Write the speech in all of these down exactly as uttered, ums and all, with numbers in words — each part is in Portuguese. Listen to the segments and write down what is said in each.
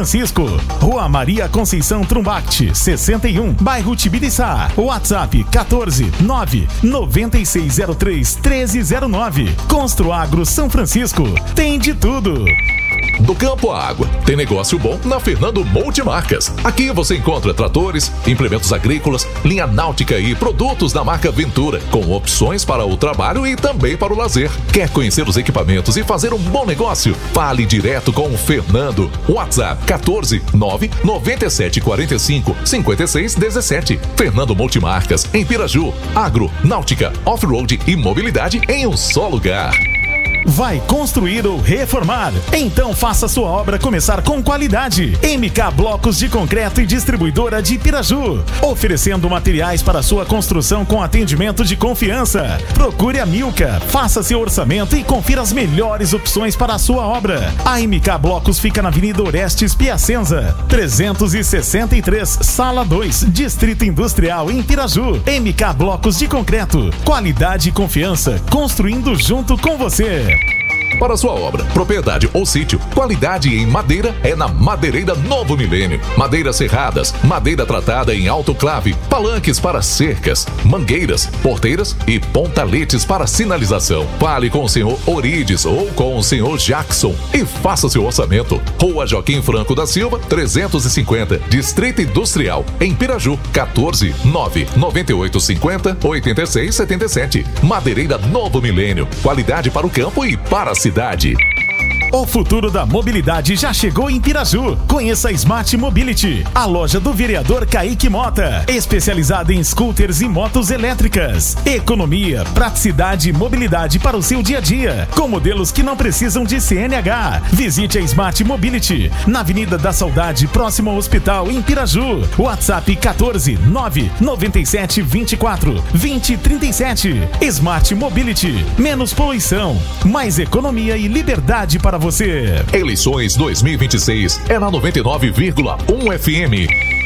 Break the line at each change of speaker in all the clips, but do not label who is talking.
Francisco. Rua Maria Conceição Trumbact, sessenta e um, bairro Tibiriçá. WhatsApp quatorze, nove, noventa e seis zero três, treze zero nove. Construagro São Francisco. Tem de tudo.
Do campo à água, tem negócio bom na Fernando Multimarcas. Aqui você encontra tratores, implementos agrícolas, linha náutica e produtos da marca Ventura, com opções para o trabalho e também para o lazer. Quer conhecer os equipamentos e fazer um bom negócio? Fale direto com o Fernando. WhatsApp quatorze, nove, noventa e sete quarenta e cinco, cinquenta e seis dezessete. Fernando Multimarcas, em Piraju. Agro, náutica, off-road e mobilidade em um só lugar.
Vai construir ou reformar? Então faça sua obra começar com qualidade. M K Blocos de Concreto e Distribuidora de Piraju, oferecendo materiais para sua construção com atendimento de confiança. Procure a Milka, faça seu orçamento e confira as melhores opções para a sua obra. A M K Blocos fica na Avenida Orestes Piacenza, trezentos e sessenta e três, Sala dois, Distrito Industrial em Piraju. M K Blocos de Concreto, qualidade e confiança, construindo junto com você.
Para sua obra, propriedade ou sítio, qualidade em madeira é na Madeireira Novo Milênio. Madeiras serradas, madeira tratada em autoclave, palanques para cercas, mangueiras, porteiras e pontaletes para sinalização. Fale com o senhor Orides ou com o senhor Jackson e faça seu orçamento. Rua Joaquim Franco da Silva, trezentos e cinquenta, Distrito Industrial, em Piraju, quatorze, nove, noventa e oito cinquenta, oitenta e seis setenta e sete. Madeireira Novo Milênio, qualidade para o campo e para a cidade.
O futuro da mobilidade já chegou em Piraju. Conheça a Smart Mobility, a loja do vereador Kaique Mota, especializada em scooters e motos elétricas. Economia, praticidade e mobilidade para o seu dia a dia, com modelos que não precisam de C N H. Visite a Smart Mobility, na Avenida da Saudade, próximo ao hospital, em Piraju. WhatsApp quatorze, nove, noventa e sete, vinte e quatro, vinte, trinta e sete. Smart Mobility, menos poluição, mais economia e liberdade para você.
Eleições dois mil e vinte e seis é na noventa e nove vírgula um F M.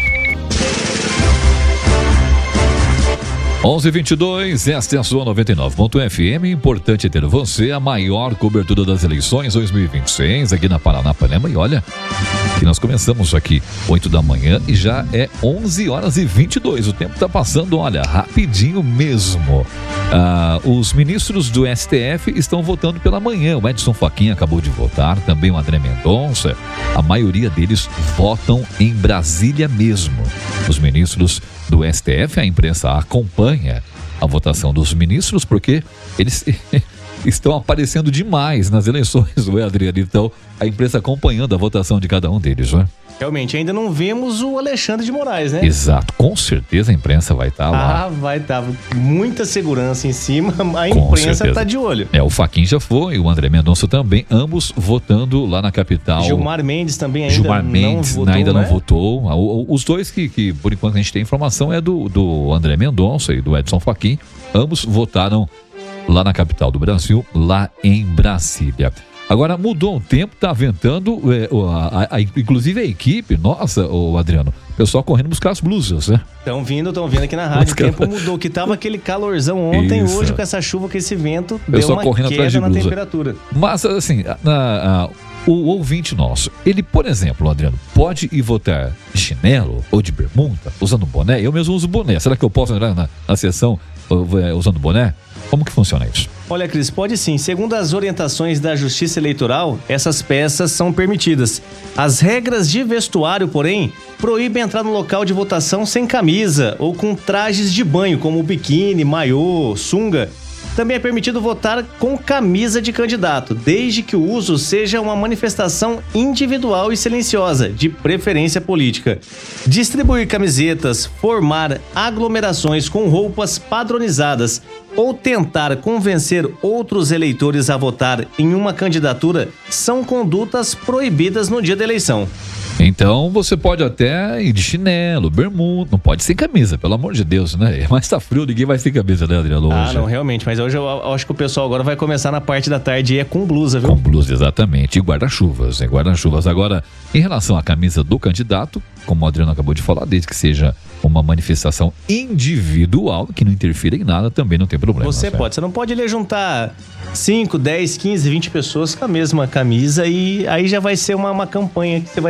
onze e vinte e dois, esta é a sua noventa e nove ponto F M. Importante ter você, a maior cobertura das eleições dois mil e vinte e seis aqui na Paranapanema. E olha, que nós começamos aqui oito da manhã e já é onze horas e vinte e dois. O tempo está passando, olha, rapidinho mesmo. Ah, os ministros do S T F estão votando pela manhã. O Edson Fachin acabou de votar, também o André Mendonça. A maioria deles votam em Brasília mesmo. Os ministros do S T F, a imprensa acompanha a votação dos ministros porque eles estão aparecendo demais nas eleições, não é, Adriano? Então, a imprensa acompanhando a votação de cada um deles, não é?
Realmente, ainda não vemos o Alexandre de Moraes, né?
Exato, com certeza a imprensa vai estar lá.
Ah, vai estar. Muita segurança em cima, a
Com
imprensa está de olho.
É, o Fachin já foi, o André Mendonça também, ambos votando lá na capital.
Gilmar Mendes também ainda
Gilmar
não
Mendes
votou,
ainda
né?
não votou. Os dois que, que, por enquanto, a gente tem informação é do, do André Mendonça e do Edson Fachin. Ambos votaram lá na capital do Brasil, lá em Brasília. Agora, mudou o tempo, tá ventando, é, a, a, a, inclusive a equipe, nossa, o Adriano, o pessoal correndo buscar as blusas, né?
Estão vindo, estão vindo aqui na rádio, o tempo mudou, que tava aquele calorzão ontem,
Isso.
hoje com essa chuva, com esse vento,
Pessoal
deu uma
correndo atrás de
queda na
blusa.
temperatura.
Mas, assim, na, a, o ouvinte nosso, ele, por exemplo, Adriano, pode ir votar de chinelo ou de bermuda, usando boné? Eu mesmo uso boné, será que eu posso entrar na, na sessão usando boné? Como que funciona isso?
Olha, Cris, pode sim. Segundo as orientações da Justiça Eleitoral, essas peças são permitidas. As regras de vestuário, porém, proíbem entrar no local de votação sem camisa ou com trajes de banho, como biquíni, maiô, sunga. Também é permitido votar com camisa de candidato, desde que o uso seja uma manifestação individual e silenciosa, de preferência política. Distribuir camisetas, formar aglomerações com roupas padronizadas ou tentar convencer outros eleitores a votar em uma candidatura são condutas proibidas no dia da eleição.
Então você pode até ir de chinelo, bermuda, não pode sem camisa, pelo amor de Deus, né? Mas tá frio, ninguém vai sem camisa, né, Adriano?
Ah, não, realmente, mas hoje eu, eu acho que o pessoal agora vai começar na parte da tarde e é com blusa, viu?
Com blusa, exatamente, e guarda-chuvas, né? Guarda-chuvas. Agora, em relação à camisa do candidato, como o Adriano acabou de falar, desde que seja uma manifestação individual, que não interfira em nada, também não tem problema.
Você
certo?
pode, você não pode ir juntar cinco, dez, quinze, vinte pessoas com a mesma camisa e aí já vai ser uma, uma campanha que você vai estar fazendo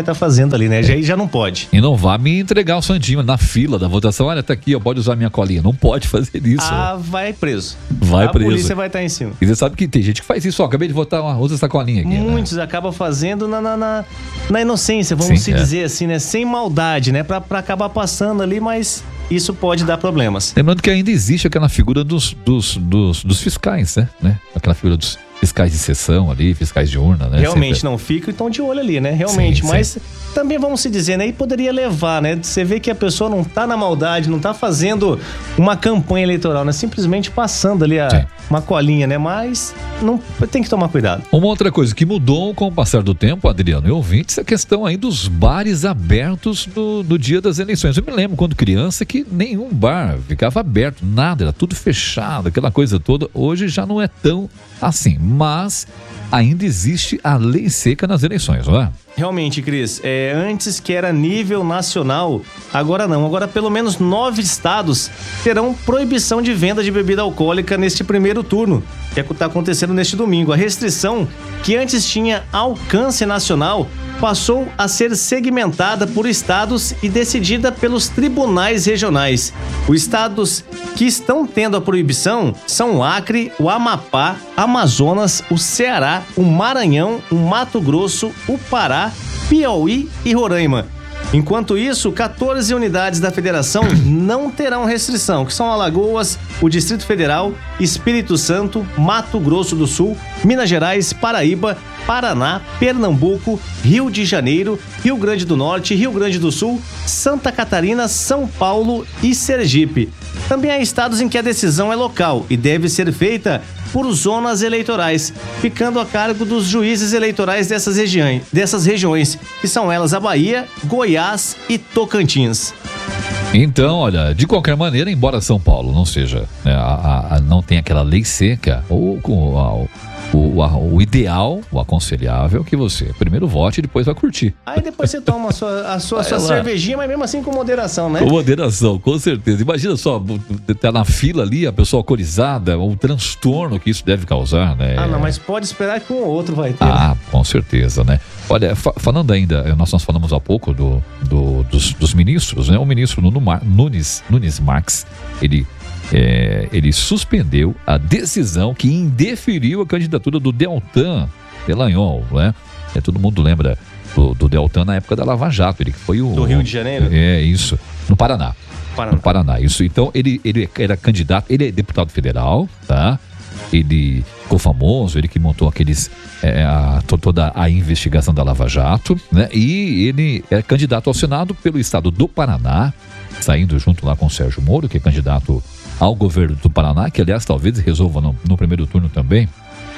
fazendo ali, né? Já, já não pode.
E não vá me entregar o santinho na fila da votação. Olha, tá aqui, ó, pode usar minha colinha. Não pode fazer isso.
Ah, vai preso.
Vai
a
preso.
A polícia vai estar em cima.
E você sabe que tem gente que faz isso, ó, acabei de votar, ó, usa essa colinha aqui.
Muitos
né?
acabam fazendo na, na, na, na inocência, vamos
Sim,
se
é.
dizer assim, né? Sem maldade, né? Pra, pra acabar passando ali, mas isso pode dar problemas.
Lembrando que ainda existe aquela figura dos, dos, dos, dos fiscais, né? né? Aquela figura dos fiscais de sessão ali, fiscais de urna, né?
Realmente
Sempre...
não fica, então de olho ali, né? Realmente,
sim,
mas
sim.
também vamos se dizer, né? E poderia levar, né? Você vê que a pessoa não tá na maldade, não tá fazendo uma campanha eleitoral, né? Simplesmente passando ali a, uma colinha, né? Mas não, tem que tomar cuidado.
Uma outra coisa que mudou com o passar do tempo, Adriano e ouvintes, é a questão aí dos bares abertos no, no dia das eleições. Eu me lembro quando criança que nenhum bar ficava aberto, nada, era tudo fechado, aquela coisa toda. Hoje já não é tão assim, mas ainda existe a lei seca nas eleições, não é?
Realmente, Cris, é, antes que era nível nacional, agora não. Agora pelo menos nove estados terão proibição de venda de bebida alcoólica neste primeiro turno, que é o que está acontecendo neste domingo. A restrição, que antes tinha alcance nacional, passou a ser segmentada por estados e decidida pelos tribunais regionais. Os estados que estão tendo a proibição são o Acre, o Amapá, Amazonas, o Ceará, o Maranhão, o Mato Grosso, o Pará, Piauí e Roraima. Enquanto isso, quatorze unidades da federação não terão restrição, que são Alagoas, o Distrito Federal, Espírito Santo, Mato Grosso do Sul, Minas Gerais, Paraíba, Paraná, Pernambuco, Rio de Janeiro, Rio Grande do Norte, Rio Grande do Sul, Santa Catarina, São Paulo e Sergipe. Também há estados em que a decisão é local e deve ser feita por zonas eleitorais, ficando a cargo dos juízes eleitorais dessas regiões, dessas regiões, que são elas a Bahia, Goiás e Tocantins.
Então, olha, de qualquer maneira, embora São Paulo não seja, né, a, a, a, não tenha aquela lei seca, ou com a, o, a, o ideal, o aconselhável, que você primeiro vote e depois vai curtir.
Aí depois você toma a sua, a sua, sua cervejinha, mas mesmo assim com moderação, né?
Com moderação, com certeza. Imagina só, tá na fila ali, a pessoa alcoolizada, o transtorno que isso deve causar, né?
Ah, não, mas pode esperar que um ou outro vai ter.
Ah, com certeza, né? Olha, fa- falando ainda, nós, nós falamos há pouco do, do, dos, dos ministros, né? O ministro Nuno Mar- Nunes, Nunes Marques, ele, é, ele suspendeu a decisão que indeferiu a candidatura do Deltan Dallagnol, né? É, todo mundo lembra do, do Deltan na época da Lava Jato, ele foi o...
Do Rio de Janeiro?
É, isso, no Paraná.
Paraná.
No Paraná, isso. Então, ele, ele era candidato, ele é deputado federal, tá? Ele ficou famoso, ele que montou aqueles é, a, toda a investigação da Lava Jato, né? E ele é candidato ao Senado pelo estado do Paraná, saindo junto lá com o Sérgio Moro, que é candidato ao governo do Paraná, que aliás talvez resolva no, no primeiro turno também.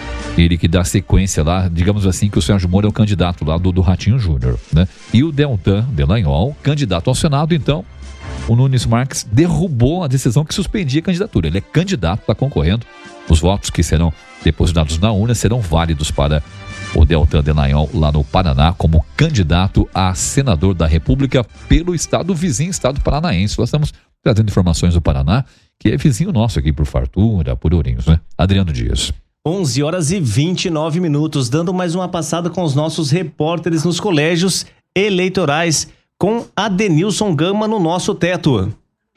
Ele que dá sequência lá, digamos assim, que o Sérgio Moro é o candidato lá do, do Ratinho Júnior, né? E o Deltan Dallagnol, candidato ao Senado, então o Nunes Marques derrubou a decisão que suspendia a candidatura. Ele é candidato, está concorrendo. Os votos que serão depositados na urna serão válidos para o Deltan Dallagnol lá no Paraná como candidato a senador da República pelo estado vizinho, estado paranaense. Nós estamos trazendo informações do Paraná, que é vizinho nosso aqui por Fartura, por Ourinhos, né? Adriano Dias.
onze horas e vinte e nove minutos, dando mais uma passada com os nossos repórteres nos colégios eleitorais, com Adenilson Gama no nosso teto.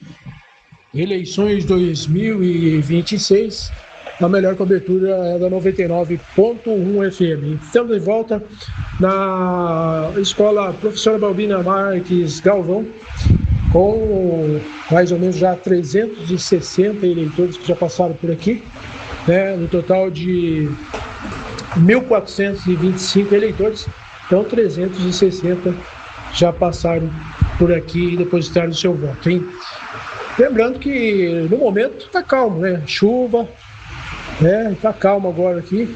Eleições dois mil e vinte e seis, a melhor cobertura é da noventa e nove ponto um F M. Estamos de volta na Escola Professora Balbina Marques Galvão, com mais ou menos já trezentos e sessenta eleitores que já passaram por aqui, né, no total de mil quatrocentos e vinte e cinco eleitores, então trezentos e sessenta já passaram por aqui e depositaram o seu voto, hein? Lembrando que no momento está calmo, né? Chuva, né? Está calmo agora aqui,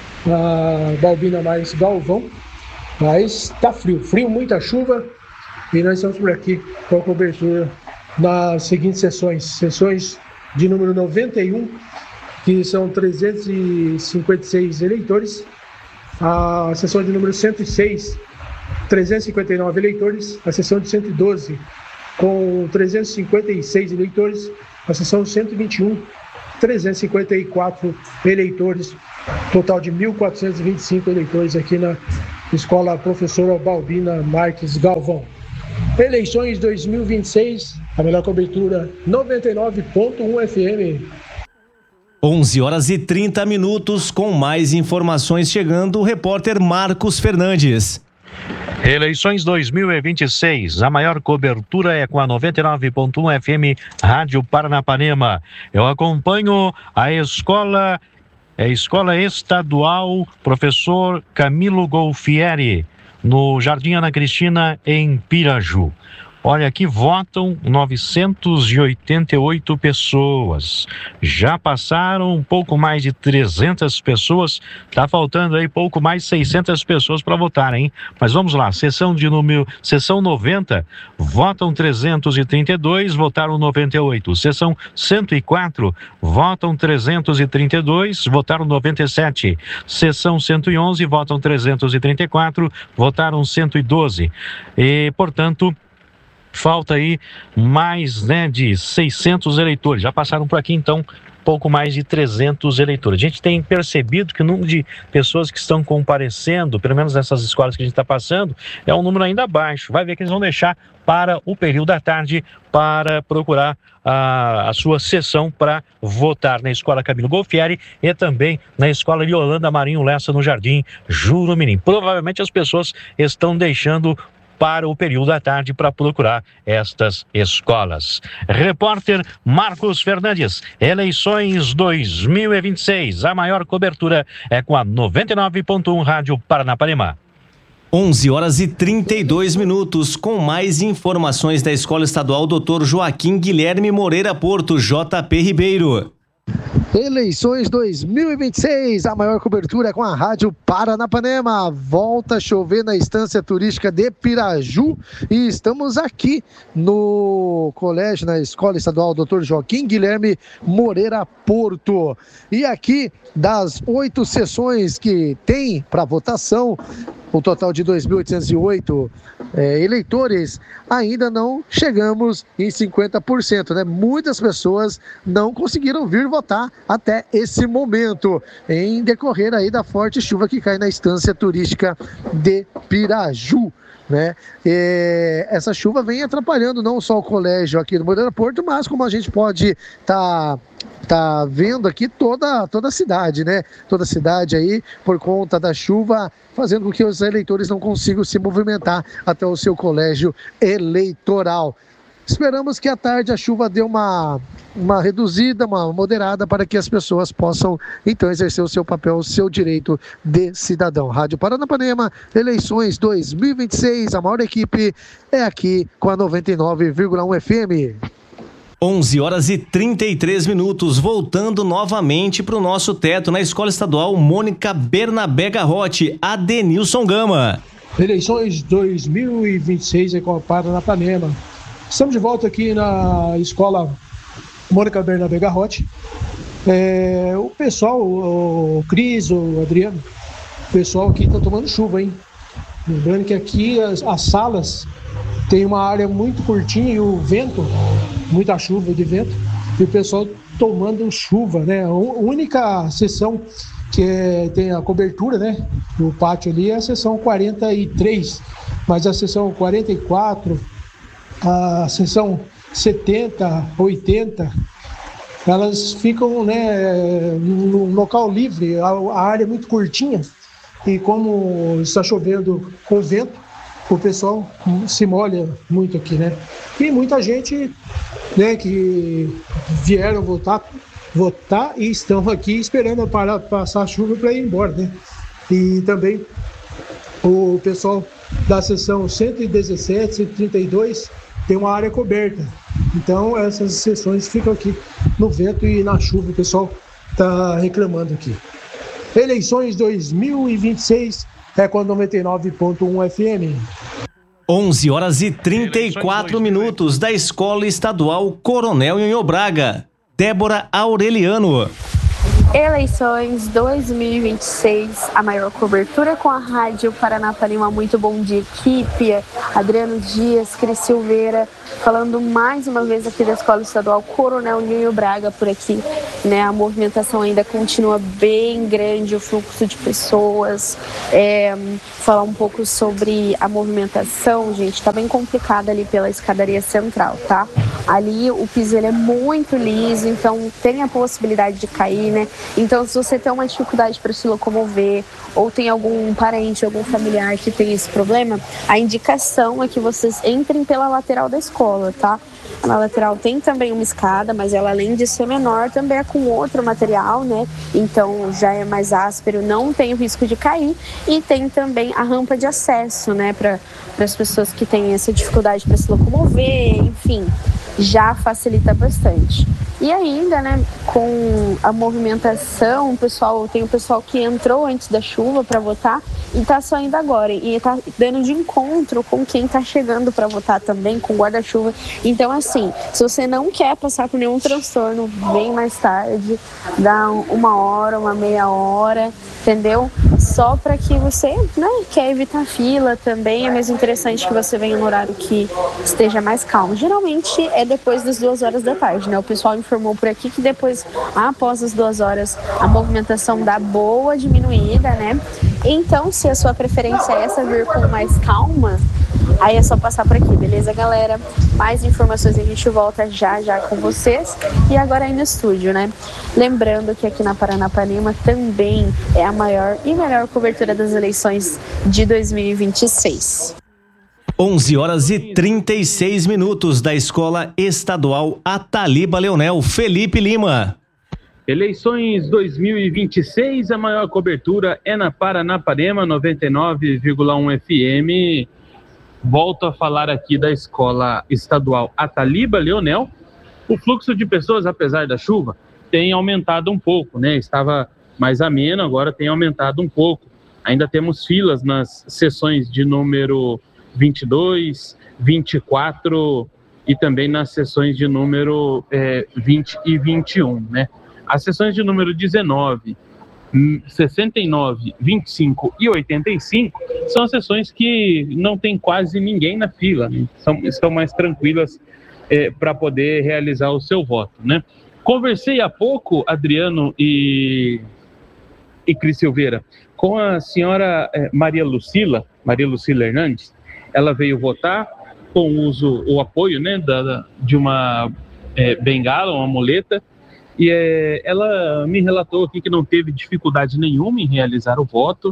a Balbina Marques Galvão, mas está frio, frio, muita chuva, e nós estamos por aqui com a cobertura nas seguintes sessões, sessões de número noventa e um, que são trezentos e cinquenta e seis eleitores, a sessão de número cento e seis, trezentos e cinquenta e nove eleitores, a sessão de cento e doze, com trezentos e cinquenta e seis eleitores, a sessão cento e vinte e um, trezentos e cinquenta e quatro eleitores, total de mil quatrocentos e vinte e cinco eleitores aqui na Escola Professora Balbina Marques Galvão. Eleições dois mil e vinte e seis, a melhor cobertura noventa e nove ponto um F M.
onze horas e trinta minutos, com mais informações chegando, o repórter Marcos Fernandes.
Eleições dois mil e vinte e seis, a maior cobertura é com a noventa e nove ponto um F M, Rádio Paranapanema. Eu acompanho a escola, a escola estadual Professor Camilo Golfieri, no Jardim Ana Cristina, em Piraju. Olha, aqui votam novecentas e oitenta e oito pessoas. Já passaram um pouco mais de trezentas pessoas. Tá faltando aí pouco mais de seiscentas pessoas para votar, hein? Mas vamos lá, sessão de número, sessão noventa, votam trezentos e trinta e dois, votaram noventa e oito. Sessão cento e quatro, votam trezentos e trinta e dois, votaram noventa e sete. Sessão cento e onze, votam trezentos e trinta e quatro, votaram cento e doze. E, portanto, falta aí mais, né, de seiscentos eleitores. Já passaram por aqui, então, pouco mais de trezentos eleitores. A gente tem percebido que o número de pessoas que estão comparecendo, pelo menos nessas escolas que a gente está passando, é um número ainda baixo. Vai ver que eles vão deixar para o período da tarde para procurar a, a sua sessão para votar na Escola Camilo Golfieri e também na Escola Yolanda Marinho Lessa, no Jardim Jurumirim. Provavelmente as pessoas estão deixando para o período da tarde para procurar estas escolas. Repórter Marcos Fernandes, eleições dois mil e vinte e seis, a maior cobertura é com a noventa e nove ponto um Rádio Paranapanema.
onze horas e trinta e dois minutos, com mais informações da Escola Estadual doutor Joaquim Guilherme Moreira Porto, J P Ribeiro.
Eleições dois mil e vinte e seis, a maior cobertura é com a Rádio Paranapanema. Volta a chover na Estância Turística de Piraju e estamos aqui no colégio, na Escola Estadual doutor Joaquim Guilherme Moreira Porto. E aqui, das oito sessões que tem para votação, um total de dois mil oitocentos e oito é, eleitores, ainda não chegamos em cinquenta por cento, né? Muitas pessoas não conseguiram vir votar até esse momento, em decorrer aí da forte chuva que cai na Estância Turística de Piraju, né? E essa chuva vem atrapalhando não só o colégio aqui do Moreira Porto, mas como a gente pode estar tá, tá vendo aqui toda, toda a cidade, né? Toda a cidade aí, por conta da chuva, fazendo com que os eleitores não consigam se movimentar até o seu colégio eleitoral. Esperamos que à tarde a chuva dê uma, uma reduzida, uma moderada, para que as pessoas possam, então, exercer o seu papel, o seu direito de cidadão. Rádio Paranapanema, eleições dois mil e vinte e seis, a maior equipe é aqui com a noventa e nove vírgula um F M.
onze horas e trinta e três minutos, voltando novamente para o nosso teto na Escola Estadual Mônica Bernabé Garrote, Adenilson Gama.
Eleições dois mil e vinte e seis é com a Paranapanema. Estamos de volta aqui na Escola Mônica Bernabé Garrote. É, o pessoal, o Cris, o Adriano, o pessoal aqui está tomando chuva, hein? Lembrando que aqui as, as salas tem uma área muito curtinha e o vento, muita chuva de vento, e o pessoal tomando chuva, né? A única sessão que é, tem a cobertura, né, no pátio ali é a sessão quarenta e três, mas a sessão quarenta e quatro, a sessão setenta, oitenta, elas ficam, né, num local livre, a, a área é muito curtinha, e como está chovendo com vento, o pessoal se molha muito aqui, né? E muita gente, né, que vieram votar, votar e estão aqui esperando parar, passar a chuva para ir embora, né? E também o pessoal da seção cento e dezessete, cento e trinta e dois tem uma área coberta. Então essas sessões ficam aqui no vento e na chuva, o pessoal está reclamando aqui. Eleições dois mil e vinte e seis é com a noventa e nove ponto um F M.
onze horas e trinta e quatro minutos, da Escola Estadual Coronel Nhonhô Braga. Débora Aureliano.
Eleições dois mil e vinte e seis, a maior cobertura com a Rádio Paranapanema. Muito bom dia, equipe. Adriano Dias, Cris Silveira, falando mais uma vez aqui da Escola Estadual Coronel Nilio Braga por aqui, né? A movimentação ainda continua bem grande, o fluxo de pessoas. É, falar um pouco sobre a movimentação, gente, tá bem complicado ali pela escadaria central, tá? Ali o piso ele é muito liso, então tem a possibilidade de cair, né? Então, se você tem uma dificuldade para se locomover ou tem algum parente, algum familiar que tem esse problema, a indicação é que vocês entrem pela lateral da escola, tá? Na lateral tem também uma escada, mas ela, além de ser menor, também é com outro material, né? Então já é mais áspero, não tem o risco de cair. E tem também a rampa de acesso, né? Para as pessoas que têm essa dificuldade para se locomover, enfim, já facilita bastante. E ainda, né, com a movimentação, o pessoal, tem o pessoal que entrou antes da chuva para votar e está saindo agora. E está dando de encontro com quem está chegando para votar também, com guarda-chuva. Então, assim, se você não quer passar por nenhum transtorno, vem mais tarde, dá uma hora, uma meia hora, entendeu? Só para que você, né, quer evitar fila também, é mais interessante que você venha no horário que esteja mais calmo. Geralmente é depois das duas horas da tarde, né? O pessoal informou por aqui que depois, após as duas horas, a movimentação dá boa diminuída, né? Então, se a sua preferência é essa, vir com mais calma, aí é só passar por aqui, beleza, galera? Mais informações a gente volta já já com vocês. E agora aí no estúdio, né? Lembrando que aqui na Paranapanema também é a maior e melhor cobertura das eleições de dois mil e vinte e seis.
onze horas e trinta e seis minutos da Escola Estadual Ataliba Leonel. Felipe Lima.
Eleições dois mil e vinte e seis, a maior cobertura é na Paranapanema, noventa e nove vírgula um F M. Volto a falar aqui da Escola Estadual Ataliba Leonel. O fluxo de pessoas, apesar da chuva, tem aumentado um pouco, né? Estava mais ameno, agora tem aumentado um pouco. Ainda temos filas nas sessões de número vinte e dois, vinte e quatro e também nas sessões de número é, vinte e vinte e um, né? As sessões de número dezenove, sessenta e nove, vinte e cinco e oitenta e cinco são as sessões que não tem quase ninguém na fila, né? São, estão mais tranquilas é, para poder realizar o seu voto, né? Conversei há pouco, Adriano e, e Cris Silveira, com a senhora é, Maria Lucila, Maria Lucila Hernandes. Ela veio votar com o uso, o apoio, né, da, de uma é, bengala, uma muleta, e é, ela me relatou aqui que não teve dificuldade nenhuma em realizar o voto,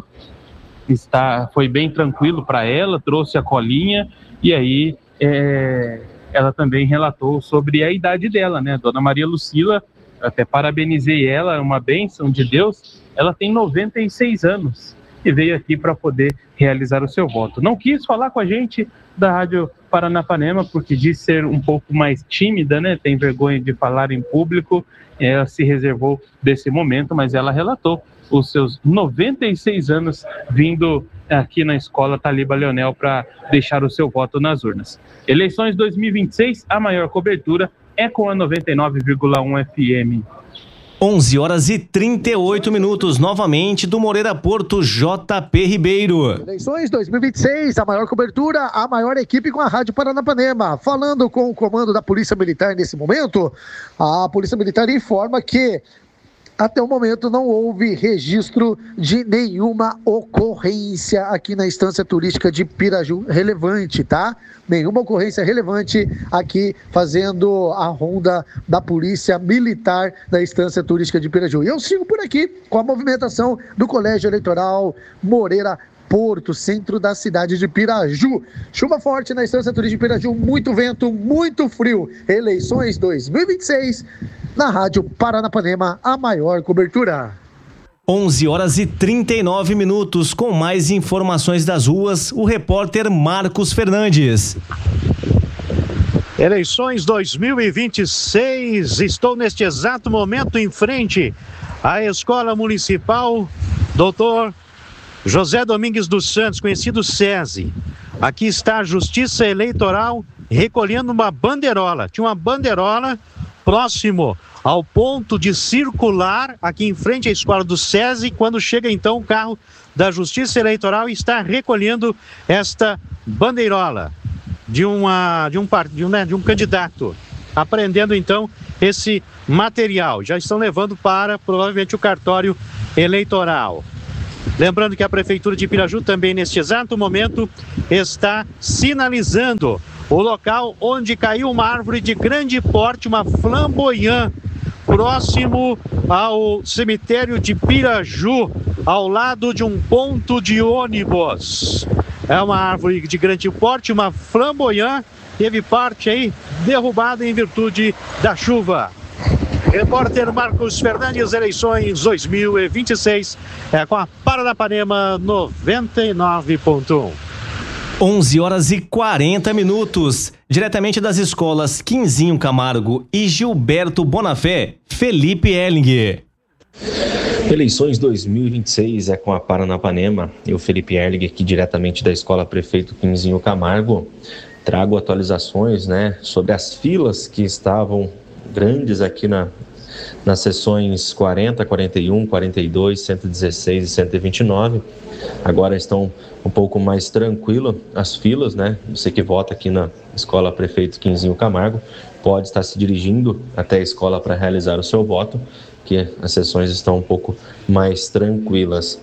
está, foi bem tranquilo para ela, trouxe a colinha, e aí é, ela também relatou sobre a idade dela, né, Dona Maria Lucila, até parabenizei ela, é uma bênção de Deus, ela tem noventa e seis anos, e veio aqui para poder realizar o seu voto. Não quis falar com a gente da Rádio Paranapanema, porque diz ser um pouco mais tímida, né? Tem vergonha de falar em público, ela se reservou desse momento, mas ela relatou os seus noventa e seis anos vindo aqui na Escola Ataliba Leonel para deixar o seu voto nas urnas. Eleições dois mil e vinte e seis, a maior cobertura é com a noventa e nove vírgula um F M.
onze horas e trinta e oito minutos, novamente do Moreira Porto, J P Ribeiro.
Eleições dois mil e vinte e seis, a maior cobertura, a maior equipe com a Rádio Paranapanema. Falando com o comando da Polícia Militar nesse momento, a Polícia Militar informa que até o momento não houve registro de nenhuma ocorrência aqui na Estância Turística de Piraju relevante, tá? Nenhuma ocorrência relevante aqui fazendo a ronda da Polícia Militar da Estância Turística de Piraju. E eu sigo por aqui com a movimentação do Colégio Eleitoral Moreira Porto, centro da cidade de Piraju. Chuva forte na Estância Turística de Piraju, muito vento, muito frio. Eleições dois mil e vinte e seis, na Rádio Paranapanema, a maior cobertura.
onze horas e trinta e nove minutos, com mais informações das ruas, o repórter Marcos Fernandes.
Eleições dois mil e vinte e seis, estou neste exato momento em frente à Escola Municipal Doutor José Domingues dos Santos, conhecido SESI. Aqui está a Justiça Eleitoral recolhendo uma bandeirola. Tinha uma bandeirola próximo ao ponto de circular, aqui em frente à escola do SESI, quando chega então o carro da Justiça Eleitoral e está recolhendo esta bandeirola de, uma, de, um, de, um, né, de um candidato, apreendendo então esse material. Já estão levando para, provavelmente, o cartório eleitoral. Lembrando que a Prefeitura de Piraju também, neste exato momento, está sinalizando o local onde caiu uma árvore de grande porte, uma flamboyant, próximo ao cemitério de Piraju, ao lado de um ponto de ônibus. É uma árvore de grande porte, uma flamboyant, teve parte aí derrubada em virtude da chuva. Repórter Marcos Fernandes, eleições dois mil e vinte e seis, é com a Paranapanema noventa e nove ponto um.
onze horas e quarenta minutos. Diretamente das escolas Quinzinho Camargo e Gilberto Bonafé, Felipe Erlinger.
Eleições dois mil e vinte e seis é com a Paranapanema. Eu, Felipe Erlinger, aqui diretamente da Escola Prefeito Quinzinho Camargo, trago atualizações, né, sobre as filas que estavam grandes aqui na, nas sessões quarenta, quarenta e um, quarenta e dois, cento e dezesseis e cento e vinte e nove. Agora estão um pouco mais tranquilo as filas, né? Você que vota aqui na Escola Prefeito Quinzinho Camargo pode estar se dirigindo até a escola para realizar o seu voto, que as sessões estão um pouco mais tranquilas.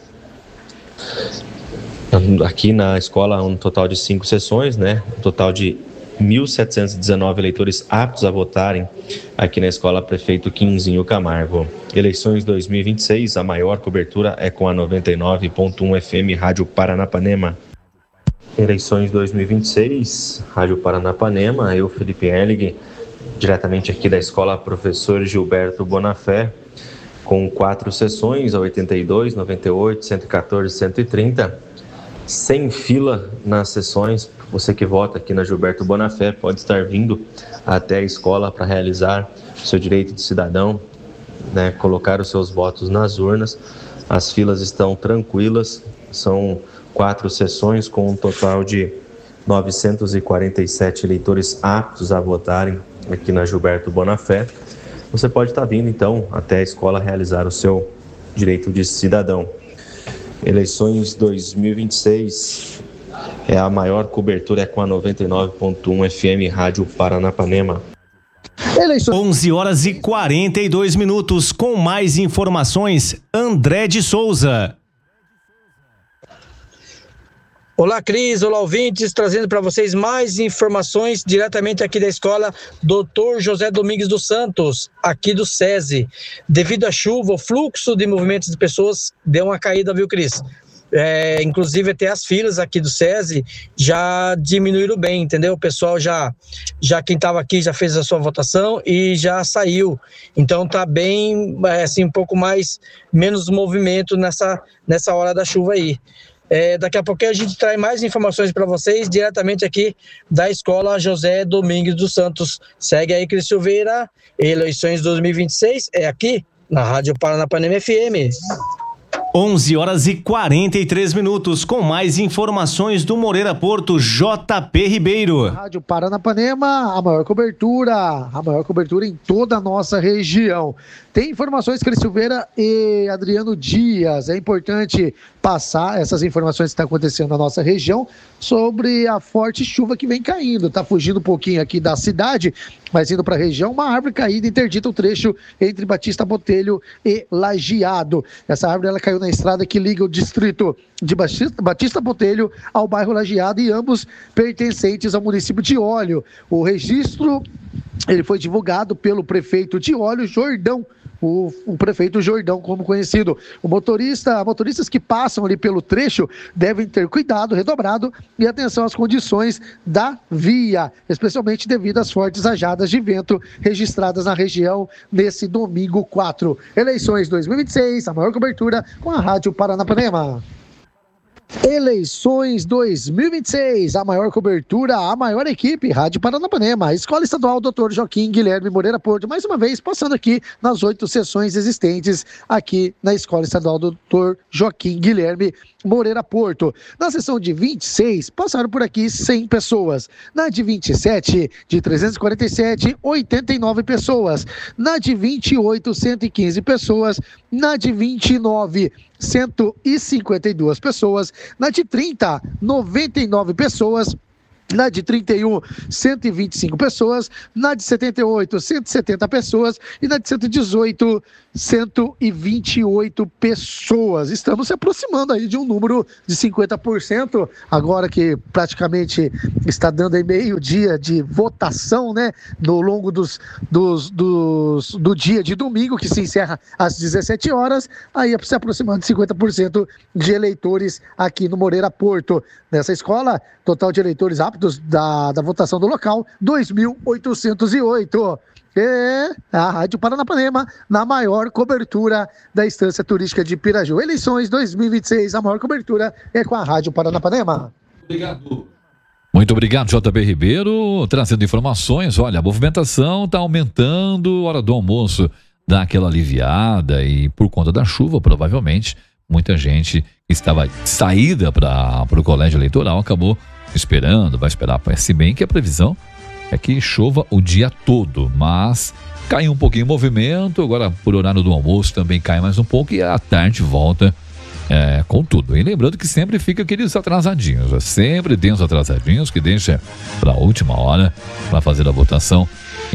Aqui na escola, um total de cinco sessões, né? Um total de mil setecentos e dezenove eleitores aptos a votarem aqui na Escola Prefeito Quinzinho Camargo. Eleições dois mil e vinte e seis, a maior cobertura é com a noventa e nove ponto um F M Rádio Paranapanema. Eleições dois mil e vinte e seis, Rádio Paranapanema, eu, Felipe Erlinger, diretamente aqui da Escola Professor Gilberto Bonafé, com quatro sessões, a oitenta e dois, noventa e oito, cento e quatorze, cento e trinta, sem fila nas sessões. Você que vota aqui na Gilberto Bonafé pode estar vindo até a escola para realizar o seu direito de cidadão, né, colocar os seus votos nas urnas. As filas estão tranquilas, são quatro sessões com um total de novecentos e quarenta e sete eleitores aptos a votarem aqui na Gilberto Bonafé. Você pode estar vindo então até a escola realizar o seu direito de cidadão. Eleições dois mil e vinte e seis, é a maior cobertura é com a noventa e nove ponto um F M Rádio Paranapanema.
Eleições... onze horas e quarenta e dois minutos. Com mais informações, André de Souza.
Olá, Cris, olá, ouvintes, trazendo para vocês mais informações diretamente aqui da escola doutor José Domingues dos Santos, aqui do SESI. Devido à chuva, o fluxo de movimentos de pessoas deu uma caída, viu, Cris? É, inclusive até as filas aqui do SESI já diminuíram bem, entendeu? O pessoal já, já quem estava aqui já fez a sua votação e já saiu. Então tá bem, assim, um pouco mais, menos movimento nessa, nessa hora da chuva aí. É, daqui a pouquinho a gente traz mais informações para vocês diretamente aqui da Escola José Domingues dos Santos. Segue aí, Cris Silveira. Eleições dois mil e vinte e seis é aqui na Rádio Paranapanema F M.
onze horas e quarenta e três minutos. Com mais informações do Moreira Porto, J P Ribeiro.
Rádio Paranapanema, a maior cobertura, a maior cobertura em toda a nossa região. Tem informações, Cris Silveira e Adriano Dias. É importante passar essas informações que estão acontecendo na nossa região sobre a forte chuva que vem caindo. Está fugindo um pouquinho aqui da cidade, mas indo para a região, uma árvore caída interdita o trecho entre Batista Botelho e Lajeado. Essa árvore ela caiu na estrada que liga o distrito de Batista, Batista Botelho ao bairro Lajeado e ambos pertencentes ao município de Óleo. O registro ele foi divulgado pelo prefeito de Óleo, Jordão. O, o prefeito Jordão, como conhecido. O motorista, motoristas que passam ali pelo trecho devem ter cuidado redobrado e atenção às condições da via, especialmente devido às fortes rajadas de vento registradas na região nesse domingo quatro. Eleições dois mil e vinte e seis, a maior cobertura com a Rádio Paranapanema. Eleições dois mil e vinte e seis, a maior cobertura, a maior equipe, Rádio Paranapanema, Escola Estadual doutor Joaquim Guilherme Moreira Porto, mais uma vez passando aqui nas oito sessões existentes aqui na Escola Estadual doutor Joaquim Guilherme Moreira Porto. Na sessão de vinte e seis, passaram por aqui cem pessoas. Na de vinte e sete, de trezentos e quarenta e sete, oitenta e nove pessoas. Na de vinte e oito, cento e quinze pessoas. Na de vinte e nove, cento e cinquenta e duas pessoas. Na de trinta, noventa e nove pessoas. Na de trinta e um, cento e vinte e cinco pessoas. Na de setenta e oito, cento e setenta pessoas. E na de cento e dezoito, cento e vinte e oito pessoas. Estamos se aproximando aí de um número de cinquenta por cento, agora que praticamente está dando aí meio dia de votação, né? No longo dos, dos, dos, do dia de domingo, que se encerra às dezessete horas, aí se aproximando de cinquenta por cento de eleitores aqui no Moreira Porto. Nessa escola, total de eleitores aptos da, da votação do local, dois mil oitocentos e oito. É a Rádio Paranapanema, na maior cobertura da Estância Turística de Piraju. Eleições dois mil e vinte e seis, a maior cobertura é com a Rádio Paranapanema.
Obrigado. Muito obrigado, J B Ribeiro, trazendo informações. Olha, a movimentação está aumentando, hora do almoço dá aquela aliviada e por conta da chuva, provavelmente, muita gente que estava saída para o colégio eleitoral acabou esperando, vai esperar, se bem que a previsão é que chova o dia todo, mas cai um pouquinho o movimento, agora por horário do almoço também cai mais um pouco e à tarde volta é, com tudo. E lembrando que sempre fica aqueles atrasadinhos, sempre tem os atrasadinhos que deixa para a última hora para fazer a votação,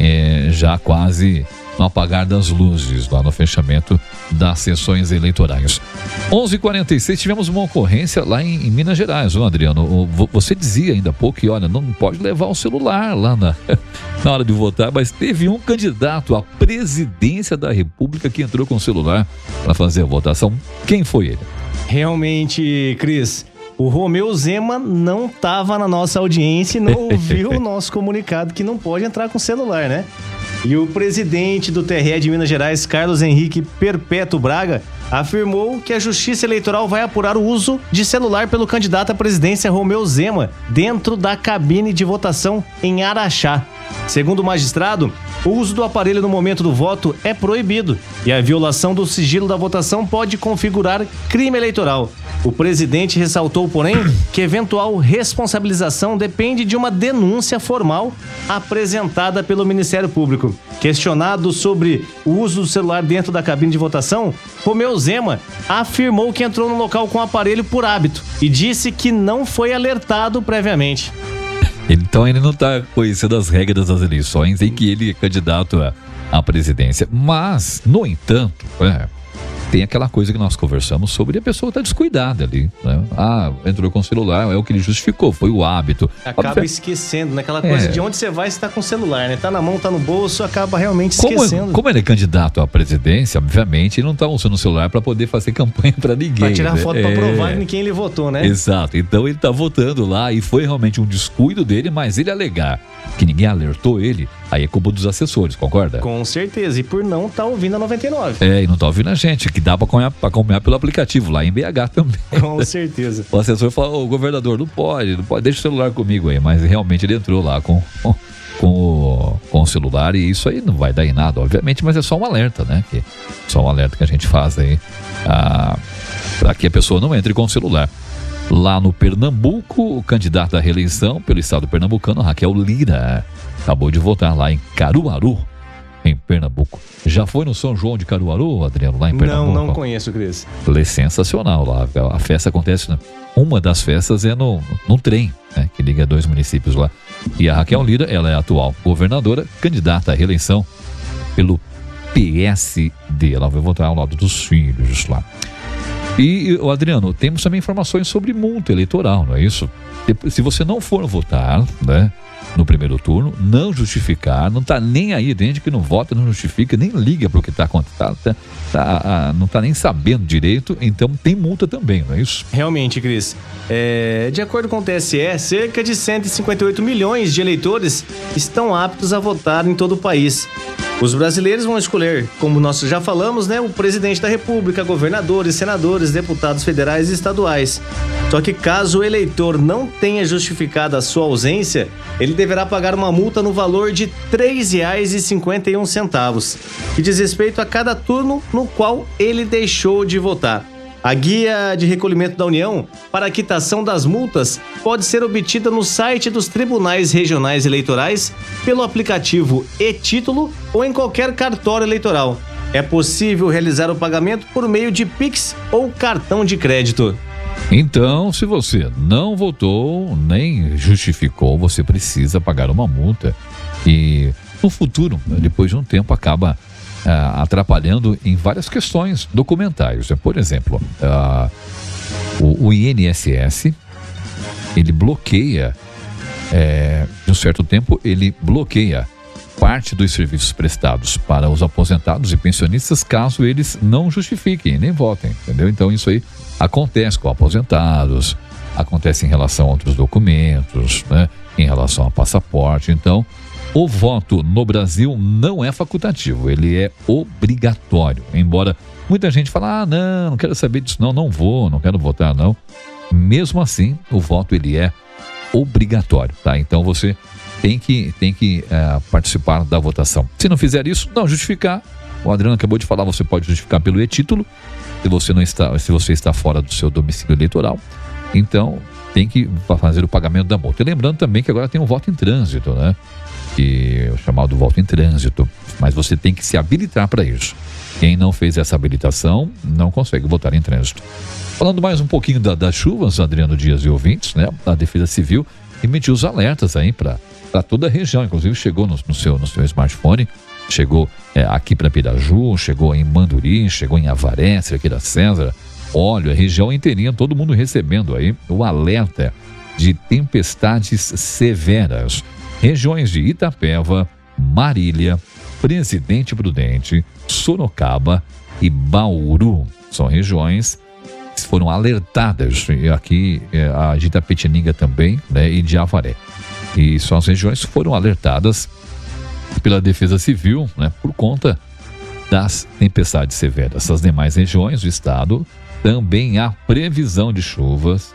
é, já quase no apagar das luzes, lá no fechamento das sessões eleitorais. onze e quarenta e seis, tivemos uma ocorrência lá em, em Minas Gerais, ô Adriano. Você dizia ainda há pouco que, olha, não pode levar o celular lá na, na hora de votar, mas teve um candidato à presidência da República que entrou com o celular para fazer a votação. Quem foi ele?
Realmente, Cris, o Romeu Zema não estava na nossa audiência e não ouviu o nosso comunicado que não pode entrar com o celular, né? E o presidente do T R E de Minas Gerais, Carlos Henrique Perpétuo Braga, afirmou que a Justiça Eleitoral vai apurar o uso de celular pelo candidato à presidência Romeu Zema dentro da cabine de votação em Araxá. Segundo o magistrado, o uso do aparelho no momento do voto é proibido e a violação do sigilo da votação pode configurar crime eleitoral. O presidente ressaltou, porém, que eventual responsabilização depende de uma denúncia formal apresentada pelo Ministério Público. Questionado sobre o uso do celular dentro da cabine de votação, Romeu Zema afirmou que entrou no local com o aparelho por hábito e disse que não foi alertado previamente.
Então ele não está conhecendo as regras das eleições em que ele é candidato à, à presidência. Mas, no entanto, é, tem aquela coisa que nós conversamos sobre a pessoa estar tá descuidada ali, né? Ah, entrou com o celular, é o que ele justificou, foi o hábito.
Acaba Óbvio, esquecendo, né? Aquela coisa é. de onde você vai, você tá com o celular, né? Tá na mão, tá no bolso, acaba realmente esquecendo.
Como, como ele é candidato à presidência, obviamente, ele não tá usando o celular para poder fazer campanha para ninguém. Pra
tirar
né?
foto
é.
pra provar em quem ele votou, né?
Exato, então ele tá votando lá e foi realmente um descuido dele, mas ele alegar que ninguém alertou ele, aí é culpa dos assessores, concorda?
Com certeza, e por não estar tá ouvindo a noventa e nove.
É, e não tá ouvindo a gente, que dá pra acompanhar, pra acompanhar pelo aplicativo, lá em B H também.
Com certeza.
O assessor falou, ô governador, não pode, não pode, deixa o celular comigo aí, mas realmente ele entrou lá com, com, o, com o celular e isso aí não vai dar em nada, obviamente, mas é só um alerta, né? Que, só um alerta que a gente faz aí, ah, pra que a pessoa não entre com o celular. Lá no Pernambuco, o candidato à reeleição pelo estado pernambucano, Raquel Lira, acabou de votar lá em Caruaru, em Pernambuco. Já foi no São João de Caruaru, Adriano, lá em Pernambuco?
Não, não conheço, Cris.
É sensacional lá. A festa acontece, né? Uma das festas é no, no trem, né, que liga dois municípios lá. E a Raquel Lira, ela é a atual governadora, candidata à reeleição pelo P S D. Ela vai votar ao lado dos filhos lá. E, o Adriano, temos também informações sobre multa eleitoral, não é isso? Se você não for votar, né, no primeiro turno, não justificar, não tá nem aí, desde que não vota, não justifica, nem liga para o que está acontecendo, tá, tá, não tá nem sabendo direito, então tem multa também, não é isso?
Realmente, Cris. É, de acordo com o T S E, cerca de cento e cinquenta e oito milhões de eleitores estão aptos a votar em todo o país. Os brasileiros vão escolher, como nós já falamos, né, o presidente da República, governadores, senadores, deputados federais e estaduais. Só que caso o eleitor não tenha justificado a sua ausência, ele deverá pagar uma multa no valor de três reais e cinquenta e um centavos, que diz respeito a cada turno no qual ele deixou de votar. A guia de recolhimento da União para a quitação das multas pode ser obtida no site dos Tribunais Regionais Eleitorais, pelo aplicativo e-Título ou em qualquer cartório eleitoral. É possível realizar o pagamento por meio de Pix ou cartão de crédito.
Então, se você não votou nem justificou, você precisa pagar uma multa e no futuro, depois de um tempo, acaba ah, atrapalhando em várias questões documentais. Por exemplo, ah, o, o I N S S, ele bloqueia, é, de um certo tempo, ele bloqueia parte dos serviços prestados para os aposentados e pensionistas caso eles não justifiquem, nem votem, entendeu? Então isso aí acontece com aposentados, acontece em relação a outros documentos, né? Em relação a passaporte. Então, o voto no Brasil não é facultativo, ele é obrigatório. Embora muita gente fale, ah, não, não quero saber disso não, não vou, não quero votar não. Mesmo assim, o voto ele é obrigatório, tá? Então você tem que, tem que é, participar da votação. Se não fizer isso, não justificar. O Adriano acabou de falar, você pode justificar pelo e-Título, se você não está, se você está fora do seu domicílio eleitoral. Então, tem que fazer o pagamento da multa. E lembrando também que agora tem um voto em trânsito, né? Que é o chamado voto em trânsito. Mas você tem que se habilitar para isso. Quem não fez essa habilitação não consegue votar em trânsito. Falando mais um pouquinho da, das chuvas, Adriano Dias e ouvintes, né? A Defesa Civil emitiu os alertas aí para para toda a região, inclusive chegou no, no, seu, no seu smartphone, chegou é, aqui para Piraju, chegou em Manduri, chegou em Avaré, Cerqueira César, Olha, a região inteirinha, todo mundo recebendo aí o alerta de tempestades severas. Regiões de Itapeva, Marília, Presidente Prudente, Sorocaba e Bauru são regiões que foram alertadas, aqui a de Itapetininga também, né, e de Avaré. E são as regiões que foram alertadas pela Defesa Civil, né, por conta das tempestades severas. As demais regiões do estado também há previsão de chuvas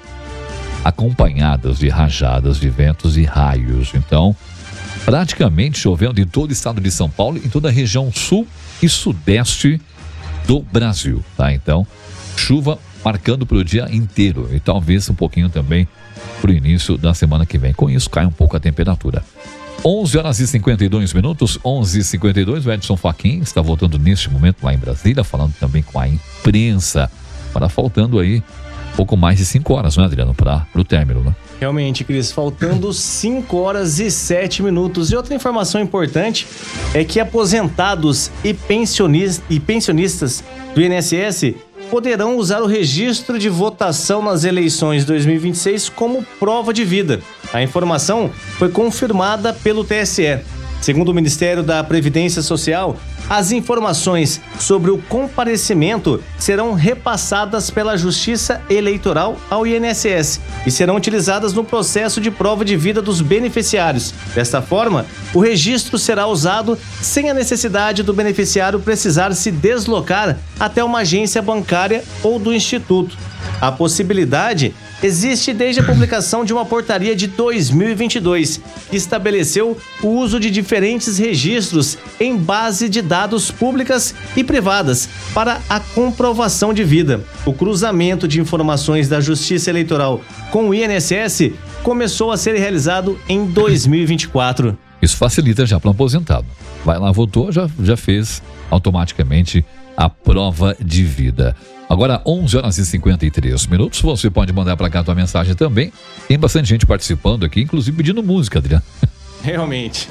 acompanhadas de rajadas de ventos e raios. Então, praticamente chovendo em todo o estado de São Paulo, em toda a região sul e sudeste do Brasil, tá? Então, chuva marcando para o dia inteiro e talvez um pouquinho também para o início da semana que vem. Com isso, cai um pouco a temperatura. onze horas e cinquenta e dois minutos, onze e cinquenta e dois, o Edson Fachin está voltando neste momento lá em Brasília, falando também com a imprensa. Para faltando aí pouco mais de cinco horas, né, Adriano, para o término, né?
Realmente, Cris, faltando cinco horas e sete minutos. E outra informação importante é que aposentados e pensionistas, e pensionistas do I N S S poderão usar o registro de votação nas eleições dois mil e vinte e seis como prova de vida. A informação foi confirmada pelo T S E. Segundo o Ministério da Previdência Social, as informações sobre o comparecimento serão repassadas pela Justiça Eleitoral ao I N S S e serão utilizadas no processo de prova de vida dos beneficiários. Desta forma, o registro será usado sem a necessidade do beneficiário precisar se deslocar até uma agência bancária ou do Instituto. A possibilidade existe desde a publicação de uma portaria de dois mil e vinte e dois, que estabeleceu o uso de diferentes registros em base de dados públicas e privadas para a comprovação de vida. O cruzamento de informações da Justiça Eleitoral com o I N S S começou a ser realizado em dois mil e vinte e quatro.
Isso facilita já para o aposentado. Vai lá, votou, já, já fez automaticamente a prova de vida. Agora, onze horas e cinquenta e três minutos, você pode mandar para cá a tua mensagem também. Tem bastante gente participando aqui, inclusive pedindo música, Adriano.
Realmente.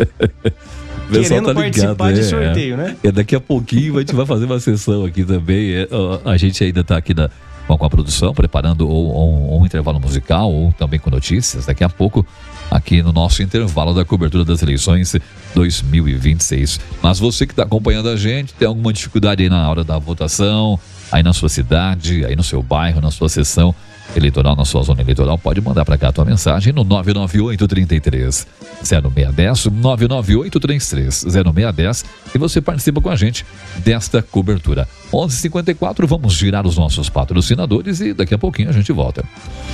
Querendo tá participar ligado, de é, sorteio, né?
É, daqui a pouquinho a gente vai fazer uma sessão aqui também. É, a gente ainda está aqui na, com a produção, preparando ou, ou, ou um intervalo musical, ou também com notícias. Daqui a pouco, aqui no nosso intervalo da cobertura das eleições dois mil e vinte e seis. Mas você que está acompanhando a gente, tem alguma dificuldade aí na hora da votação, aí na sua cidade, aí no seu bairro, na sua seção, eleitoral, na sua zona eleitoral, pode mandar para cá a tua mensagem no nove nove oito, três três, zero seis um zero, nove nove oito, três três, zero seis um zero, e você participa com a gente desta cobertura. onze e cinquenta e quatro, vamos girar os nossos patrocinadores e daqui a pouquinho a gente volta.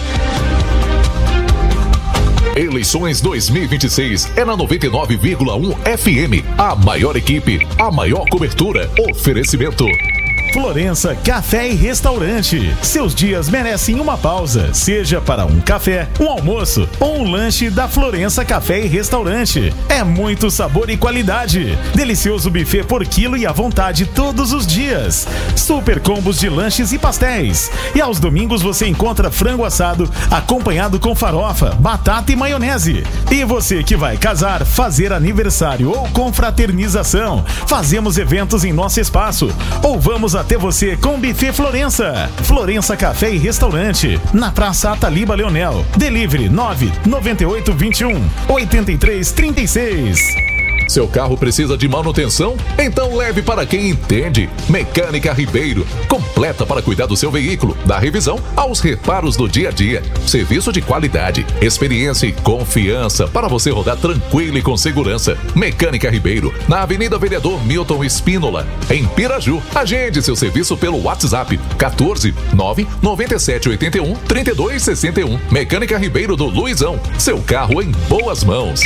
Eleições dois mil e vinte e seis é na noventa e nove vírgula um F M. A maior equipe, a maior cobertura. Oferecimento
Florença Café e Restaurante. Seus dias merecem uma pausa, seja para um café, um almoço ou um lanche da Florença Café e Restaurante. É muito sabor e qualidade. Delicioso buffet por quilo e à vontade todos os dias. Super combos de lanches e pastéis. E aos domingos você encontra frango assado acompanhado com farofa, batata e maionese. E você que vai casar, fazer aniversário ou confraternização, fazemos eventos em nosso espaço ou vamos até você com Buffet Florença. Florença Café e Restaurante, na Praça Ataliba Leonel. Delivery nove nove oito dois um, oito três três seis.
Seu carro precisa de manutenção? Então leve para quem entende. Mecânica Ribeiro, completa para cuidar do seu veículo, da revisão aos reparos do dia a dia. Serviço de qualidade, experiência e confiança para você rodar tranquilo e com segurança. Mecânica Ribeiro, na Avenida Vereador Milton Espínola, em Piraju. Agende seu serviço pelo WhatsApp quatorze, nove nove sete oito um, três dois seis um. Mecânica Ribeiro do Luizão, seu carro em boas mãos.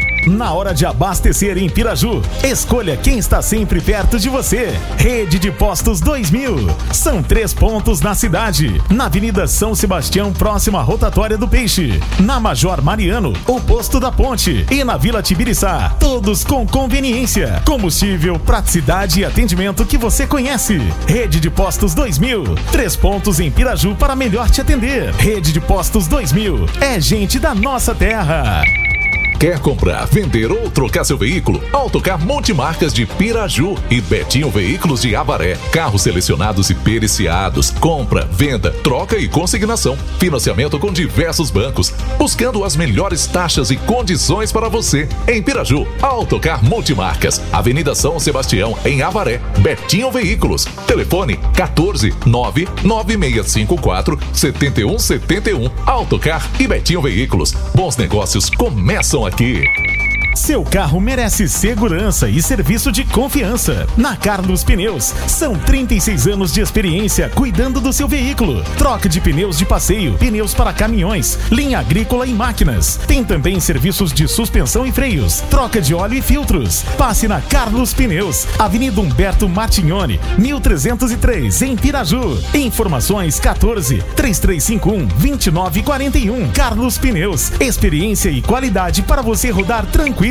Na hora de abastecer em Piraju, escolha quem está sempre perto de você. Rede de Postos dois mil. São três pontos na cidade. Na Avenida São Sebastião, próxima à Rotatória do Peixe. Na Major Mariano, o Posto da Ponte. E na Vila Tibiriçá, todos com conveniência, combustível, praticidade e atendimento que você conhece. Rede de Postos dois mil. Três pontos em Piraju para melhor te atender. Rede de Postos dois mil. É gente da nossa terra.
Quer comprar, vender ou trocar seu veículo? Autocar Multimarcas de Piraju e Betinho Veículos de Avaré. Carros selecionados e periciados. Compra, venda, troca e consignação. Financiamento com diversos bancos. Buscando as melhores taxas e condições para você. Em Piraju, Autocar Multimarcas. Avenida São Sebastião, em Avaré. Betinho Veículos. Telefone quatorze, nove nove seis cinco quatro, sete um sete um. Autocar e Betinho Veículos. Bons negócios começam aqui. Aqui.
Seu carro merece segurança e serviço de confiança. Na Carlos Pneus, são trinta e seis anos de experiência cuidando do seu veículo. Troca de pneus de passeio, pneus para caminhões, linha agrícola e máquinas. Tem também serviços de suspensão e freios, troca de óleo e filtros. Passe na Carlos Pneus, Avenida Humberto Martignoni, mil trezentos e três, em Piraju. Informações quatorze, três três cinco um, dois nove quatro um. Carlos Pneus, experiência e qualidade para você rodar tranquilo.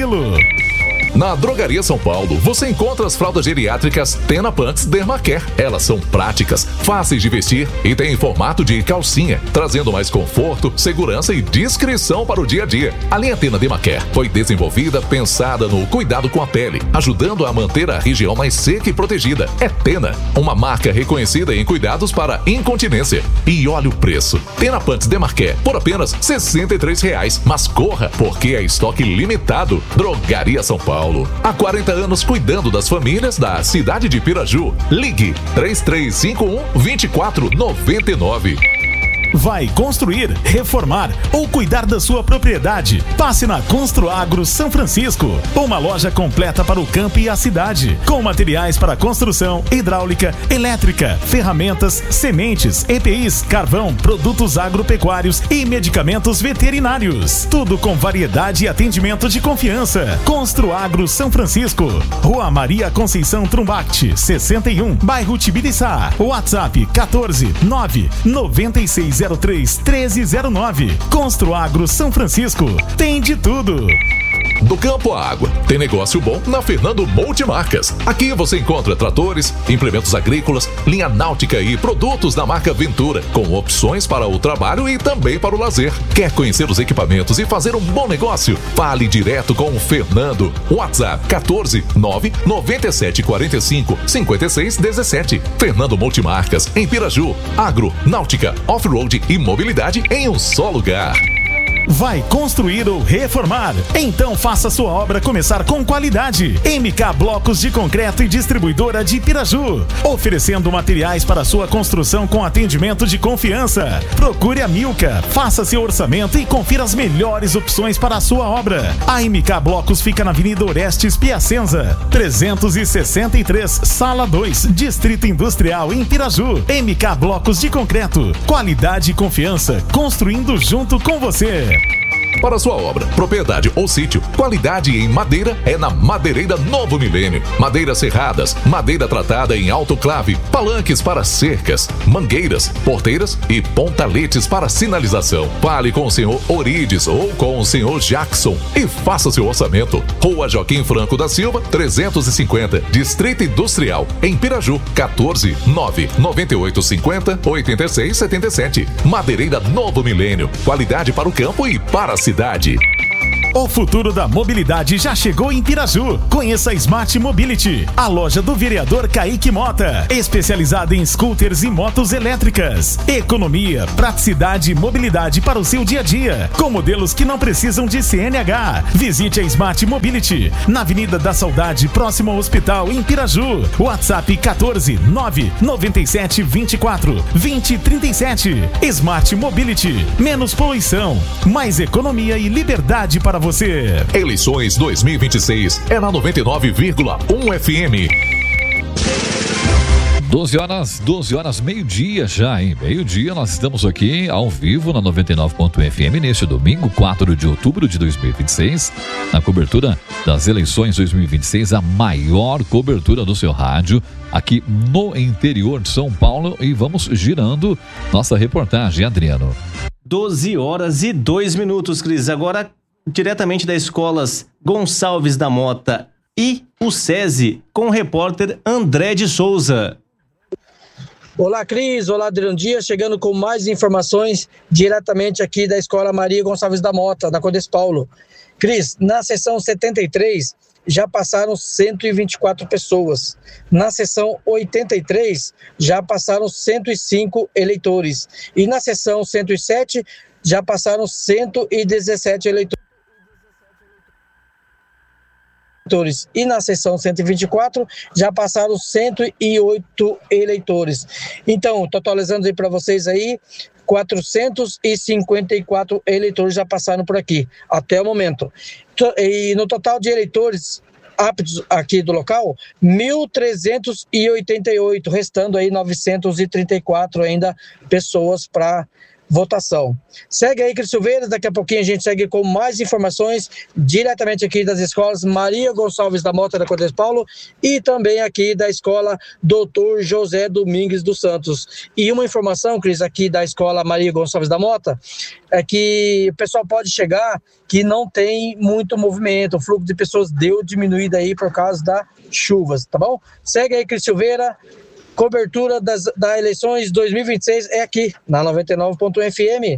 Na Drogaria São Paulo, você encontra as fraldas geriátricas Tenapants Dermacare. Elas são práticas, fáceis de vestir e têm formato de calcinha, trazendo mais conforto, segurança e discrição para o dia a dia. A linha Tena Dermacare foi desenvolvida pensada no cuidado com a pele, ajudando a manter a região mais seca e protegida. É Tena, uma marca reconhecida em cuidados para incontinência. E olha o preço. Tenapants Dermacare por apenas sessenta e três reais. Mas corra, porque é estoque limitado. Drogaria São Paulo. Há quarenta anos cuidando das famílias da cidade de Piraju. Ligue três três cinco um, dois quatro nove nove.
Vai construir, reformar ou cuidar da sua propriedade? Passe na Construagro São Francisco, uma loja completa para o campo e a cidade, com materiais para construção, hidráulica, elétrica, ferramentas, sementes, E P Is, carvão, produtos agropecuários e medicamentos veterinários. Tudo com variedade e atendimento de confiança. Construagro São Francisco, Rua Maria Conceição Trumbact, sessenta e um, bairro Tibiriçá. WhatsApp quatorze, nove nove seis zero três, treze zero nove. Construagro São Francisco. Tem de tudo.
Do campo à água, tem negócio bom na Fernando Multimarcas. Aqui você encontra tratores, implementos agrícolas, linha náutica e produtos da marca Ventura, com opções para o trabalho e também para o lazer. Quer conhecer os equipamentos e fazer um bom negócio? Fale direto com o Fernando. WhatsApp quatorze, nove nove sete quatro cinco, cinco seis um sete. Fernando Multimarcas, em Piraju. Agro, náutica, off-road e mobilidade em um só lugar.
Vai construir ou reformar? Então faça sua obra começar com qualidade. M K Blocos de Concreto e Distribuidora de Piraju, oferecendo materiais para sua construção com atendimento de confiança. Procure a Milka, faça seu orçamento e confira as melhores opções para a sua obra. A M K Blocos fica na Avenida Orestes Piacenza, trezentos e sessenta e três, Sala dois, Distrito Industrial em Piraju. M K Blocos de Concreto, qualidade e confiança, construindo junto com você.
Para sua obra, propriedade ou sítio, qualidade em madeira é na Madeireira Novo Milênio. Madeiras serradas, madeira tratada em autoclave, palanques para cercas, mangueiras, porteiras e pontaletes para sinalização. Fale com o senhor Orides ou com o senhor Jackson e faça seu orçamento. Rua Joaquim Franco da Silva, trezentos e cinquenta, Distrito Industrial, em Piraju, quatorze, nove, noventa e oito, cinquenta, oitenta e seis, setenta e sete. Madeireira Novo Milênio, qualidade para o campo e para a cidade.
O futuro da mobilidade já chegou em Piraju. Conheça a Smart Mobility, a loja do vereador Kaique Mota, especializada em scooters e motos elétricas. Economia, praticidade e mobilidade para o seu dia a dia, com modelos que não precisam de C N H. Visite a Smart Mobility, na Avenida da Saudade, próximo ao hospital, em Piraju. WhatsApp quatorze, nove, noventa e sete, vinte e quatro, vinte, trinta e sete. Smart Mobility, menos poluição, mais economia e liberdade para você.
Eleições dois mil e vinte e seis é na noventa e nove vírgula um F M.
doze horas, doze horas, meio-dia já, hein? Meio-dia, nós estamos aqui ao vivo na noventa e nove ponto um F M neste domingo, quatro de outubro de dois mil e vinte e seis, na cobertura das eleições dois mil e vinte e seis, a maior cobertura do seu rádio aqui no interior de São Paulo, e vamos girando nossa reportagem, Adriano.
doze horas e dois minutos, Cris. Agora, diretamente das escolas Gonçalves da Mota e o SESI, com o repórter André de Souza.
Olá, Cris. Olá, Adriano Dias, chegando com mais informações diretamente aqui da Escola Maria Gonçalves da Mota, na Condes Paulo. Cris, na sessão setenta e três já passaram cento e vinte e quatro pessoas. Na sessão oitenta e três já passaram cento e cinco eleitores. E na sessão cento e sete já passaram cento e dezessete eleitores. E na sessão cento e vinte e quatro já passaram cento e oito eleitores. Então, totalizando aí para vocês aí, quatrocentos e cinquenta e quatro eleitores já passaram por aqui, até o momento. E no total de eleitores aptos aqui do local, mil trezentos e oitenta e oito, restando aí novecentos e trinta e quatro ainda pessoas para votação. Segue aí, Cris Silveira, daqui a pouquinho a gente segue com mais informações diretamente aqui das escolas Maria Gonçalves da Mota da Condes Paulo e também aqui da escola doutor José Domingues dos Santos. E uma informação, Cris, aqui da escola Maria Gonçalves da Mota, é que o pessoal pode chegar que não tem muito movimento, o fluxo de pessoas deu diminuída aí por causa das chuvas, tá bom? Segue aí, Cris Silveira. Cobertura das, das eleições dois mil e vinte e seis é aqui, na noventa e nove ponto um F M.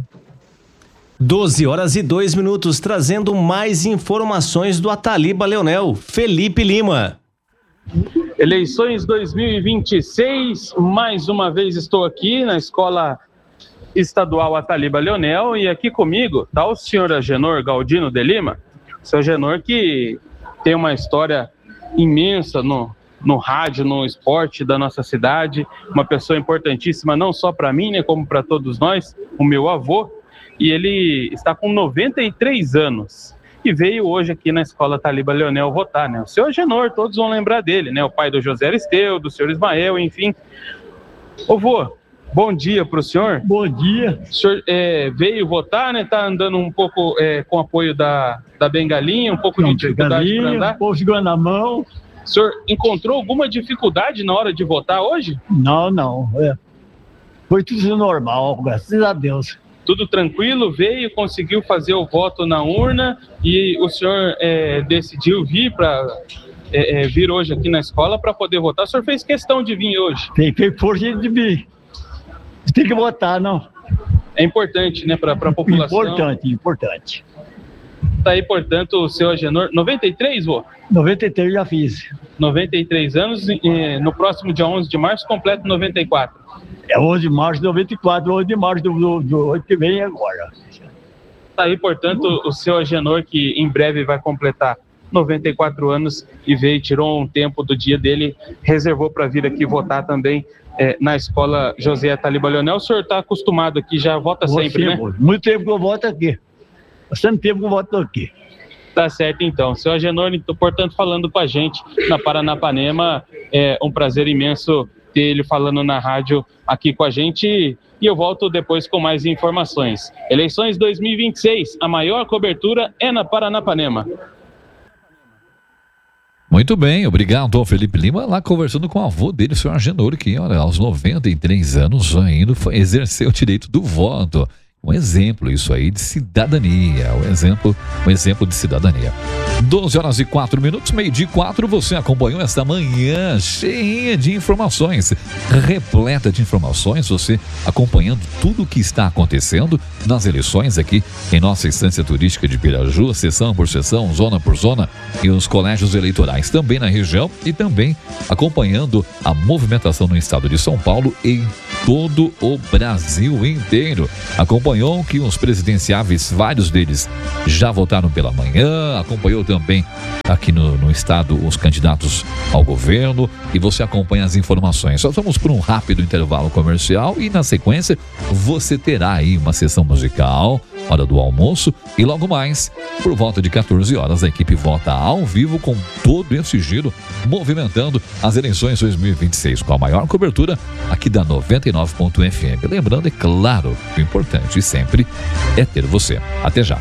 doze horas e dois minutos, trazendo mais informações do Ataliba Leonel, Felipe Lima.
Eleições dois mil e vinte e seis, mais uma vez estou aqui na Escola Estadual Ataliba Leonel, e aqui comigo está o senhor Agenor Galdino de Lima, o senhor Agenor que tem uma história imensa no no rádio, no esporte da nossa cidade, uma pessoa importantíssima não só para mim, né, como para todos nós, o meu avô, e ele está com noventa e três anos e veio hoje aqui na Escola Ataliba Leonel votar, né? O senhor Agenor, todos vão lembrar dele, né? O pai do José Aristeu, do senhor Ismael, enfim. Ô vô, bom dia para o senhor.
Bom dia.
O senhor é, veio votar, né? Tá andando um pouco é, com apoio da, da bengalinha, um pouco Não, de dificuldade para andar.
Um pouco segurando a mão.
O senhor encontrou alguma dificuldade na hora de votar hoje?
Não, não. É. Foi tudo normal, graças a Deus.
Tudo tranquilo, veio, conseguiu fazer o voto na urna e o senhor é, decidiu vir para é, é, vir hoje aqui na escola para poder votar. O senhor fez questão de vir hoje?
Tem que força de vir. Tem que votar, não.
É importante, né, para a população.
Importante, importante.
Tá aí, portanto, o seu Agenor, noventa e três, vô?
noventa e três já fiz.
noventa e três anos, e no próximo dia onze de março, completo noventa e quatro.
É onze de março de noventa e quatro, onze de março do, do, do ano que vem agora.
Tá aí, portanto, o seu Agenor, que em breve vai completar noventa e quatro anos e veio, tirou um tempo do dia dele, reservou para vir aqui votar também é, na escola José Taliba Leonel. O senhor está acostumado aqui, já vota
Vou
sempre,
sempre,
né?
Muito tempo que eu voto aqui. Bastante tempo que eu voto aqui.
Tá certo, então. Seu Agenor, portanto, falando com a gente na Paranapanema, é um prazer imenso ter ele falando na rádio aqui com a gente. E eu volto depois com mais informações. Eleições dois mil e vinte e seis, a maior cobertura é na Paranapanema.
Muito bem, obrigado ao Felipe Lima, lá conversando com o avô dele, o senhor Agenor, que olha, aos noventa e três anos ainda foi exercer o direito do voto. Um exemplo isso aí de cidadania, um exemplo, um exemplo de cidadania. doze horas e quatro minutos, meio-dia e quatro, você acompanhou esta manhã cheia de informações, repleta de informações, você acompanhando tudo o que está acontecendo nas eleições aqui em nossa instância turística de Piraju, sessão por sessão, zona por zona, e os colégios eleitorais também na região e também acompanhando a movimentação no estado de São Paulo e em todo o Brasil inteiro. Acompanhou que os presidenciáveis, vários deles já votaram pela manhã, acompanhou também aqui no, no estado os candidatos ao governo e você acompanha as informações. Nós vamos para um rápido intervalo comercial e na sequência você terá aí uma sessão musical, hora do almoço, e logo mais, por volta de quatorze horas, a equipe vota ao vivo com todo esse giro, movimentando as eleições dois mil e vinte e seis, com a maior cobertura aqui da noventa e nove ponto F M. Lembrando, é claro, o importante sempre é ter você. Até já.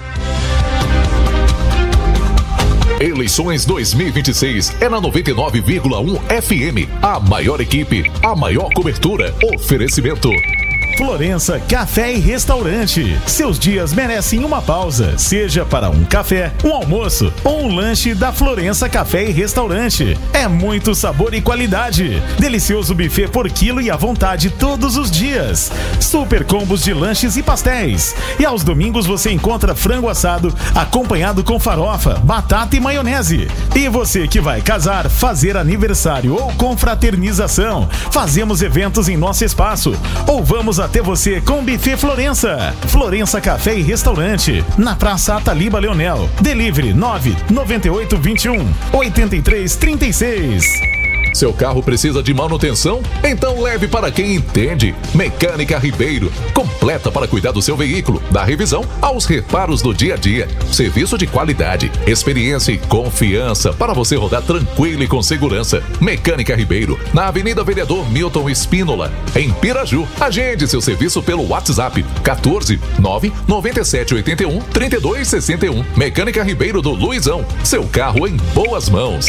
Eleições dois mil e vinte e seis é na noventa e nove vírgula um F M. A maior equipe, a maior cobertura. Oferecimento
Florença Café e Restaurante. Seus dias merecem uma pausa, seja para um café, um almoço ou um lanche da Florença Café e Restaurante. É muito sabor e qualidade. Delicioso buffet por quilo e à vontade todos os dias. Super combos de lanches e pastéis. E aos domingos você encontra frango assado acompanhado com farofa, batata e maionese. E você que vai casar, fazer aniversário ou confraternização, fazemos eventos em nosso espaço ou vamos até você com Buffet Florença. Florença Café e Restaurante, na Praça Taliba Leonel. Delivery nove nove oito dois um oito três três seis.
Seu carro precisa de manutenção? Então leve para quem entende. Mecânica Ribeiro, completa para cuidar do seu veículo, da revisão aos reparos do dia a dia. Serviço de qualidade, experiência e confiança para você rodar tranquilo e com segurança. Mecânica Ribeiro, na Avenida Vereador Milton Espínola, em Piraju. Agende seu serviço pelo WhatsApp quatorze nove nove sete oito um três dois seis um. Mecânica Ribeiro do Luizão, seu carro em boas mãos.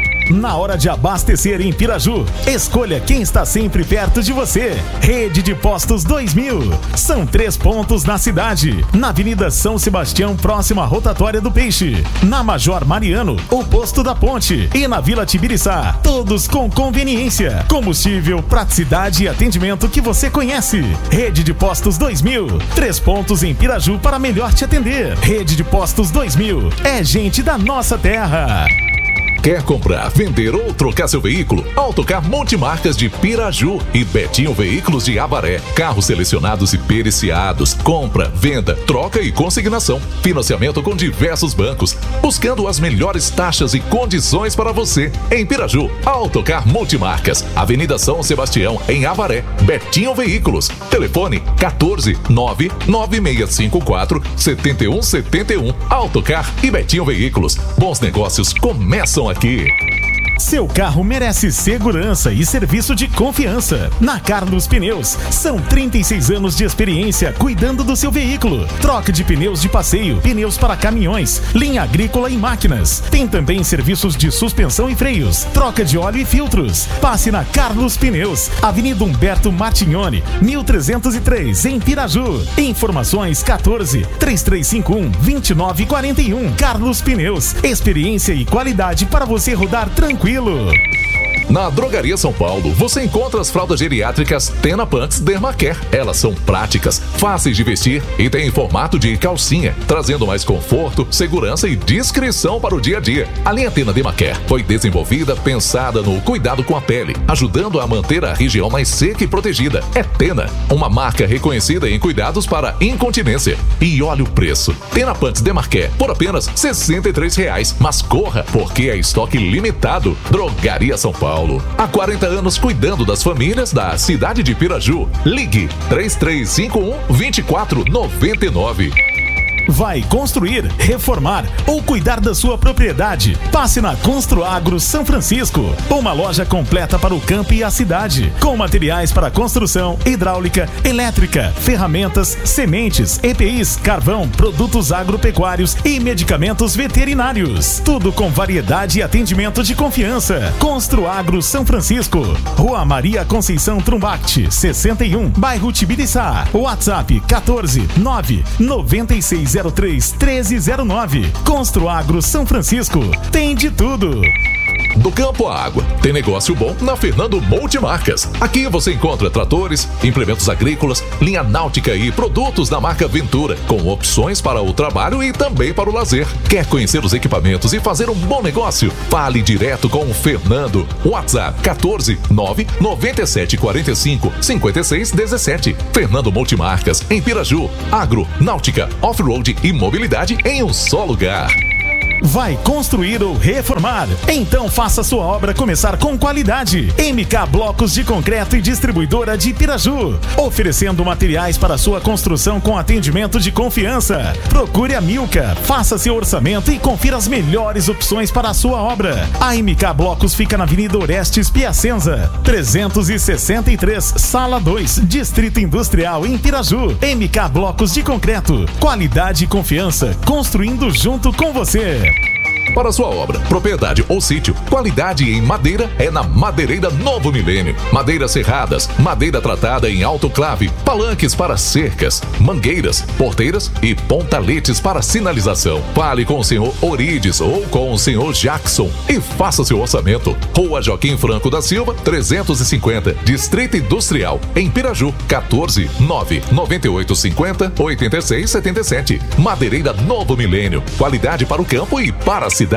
Na hora de abastecer em Piraju, escolha quem está sempre perto de você. Rede de Postos dois mil. São três pontos na cidade. Na Avenida São Sebastião, próxima à Rotatória do Peixe. Na Major Mariano, o Posto da Ponte. E na Vila Tibiriçá, todos com conveniência, combustível, praticidade e atendimento que você conhece. Rede de Postos dois mil. Três pontos em Piraju para melhor te atender. Rede de Postos dois mil. É gente da nossa terra.
Quer comprar, vender ou trocar seu veículo? Autocar Multimarcas de Piraju e Betinho Veículos de Abaré. Carros selecionados e periciados. Compra, venda, troca e consignação. Financiamento com diversos bancos. Buscando as melhores taxas e condições para você. Em Piraju, Autocar Multimarcas. Avenida São Sebastião, em Abaré. Betinho Veículos. Telefone quatorze nove nove seis cinco quatro sete um sete um. Autocar e Betinho Veículos. Bons negócios começam aqui. Aqui.
Seu carro merece segurança e serviço de confiança. Na Carlos Pneus, são trinta e seis anos de experiência cuidando do seu veículo. Troca de pneus de passeio, pneus para caminhões, linha agrícola e máquinas. Tem também serviços de suspensão e freios, troca de óleo e filtros. Passe na Carlos Pneus, Avenida Humberto Martignoni, mil trezentos e três, em Piraju. Informações quatorze, três três cinco um, dois nove quatro um. Carlos Pneus, experiência e qualidade para você rodar tranquilo.
Na Drogaria São Paulo, você encontra as fraldas geriátricas Tena Pants Dermacare. Elas são práticas, fáceis de vestir e têm formato de calcinha, trazendo mais conforto, segurança e discrição para o dia a dia. A linha Tena Dermacare foi desenvolvida pensada no cuidado com a pele, ajudando a manter a região mais seca e protegida. É Tena, uma marca reconhecida em cuidados para incontinência. E olha o preço. Tena Pants Dermacare por apenas sessenta e três reais. Mas corra, porque é estoque limitado. Drogaria São Paulo. Há quarenta anos cuidando das famílias da cidade de Piraju. Ligue três três cinco um, dois quatro nove nove.
Vai construir, reformar ou cuidar da sua propriedade? Passe na Construagro São Francisco, uma loja completa para o campo e a cidade, com materiais para construção, hidráulica, elétrica, ferramentas, sementes, E P Is, carvão, produtos agropecuários e medicamentos veterinários. Tudo com variedade e atendimento de confiança. Construagro São Francisco, Rua Maria Conceição Trumbacti, sessenta e um, bairro Tibiriçá. WhatsApp quatorze, nove, noventa e seis zero três, treze zero nove. Construagro São Francisco. Tem de tudo.
Do campo à água, tem negócio bom na Fernando Multimarcas. Aqui você encontra tratores, implementos agrícolas, linha náutica e produtos da marca Ventura, com opções para o trabalho e também para o lazer. Quer conhecer os equipamentos e fazer um bom negócio? Fale direto com o Fernando. WhatsApp quatorze, nove, noventa e sete quarenta e cinco, cinquenta e seis dezessete. Fernando Multimarcas, em Piraju. Agro, náutica, off-road e mobilidade em um só lugar.
Vai construir ou reformar? Então faça sua obra começar com qualidade. M K Blocos de Concreto e Distribuidora de Piraju, oferecendo materiais para sua construção com atendimento de confiança. Procure a Milka, faça seu orçamento e confira as melhores opções para a sua obra. A M K Blocos fica na Avenida Orestes Piacenza, trezentos e sessenta e três, Sala dois, Distrito Industrial em Piraju. M K Blocos de Concreto, qualidade e confiança, construindo junto com você.
Para sua obra, propriedade ou sítio, qualidade em madeira é na Madeireira Novo Milênio. Madeiras serradas, madeira tratada em autoclave, palanques para cercas, mangueiras, porteiras e pontaletes para sinalização. Fale com o senhor Orides ou com o senhor Jackson e faça seu orçamento. Rua Joaquim Franco da Silva, trezentos e cinquenta, Distrito Industrial, em Piraju, quatorze, nove, noventa e oito cinquenta, oitenta e seis setenta e sete. Madeireira Novo Milênio, qualidade para o campo e para a cidade.